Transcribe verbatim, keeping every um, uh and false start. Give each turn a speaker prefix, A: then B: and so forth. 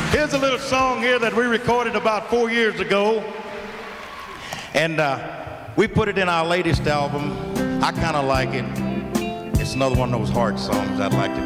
A: Here's a little song here that we recorded about four years ago. And uh, we put it in our latest album. I kind of like it. It's another one of those hard songs I'd like to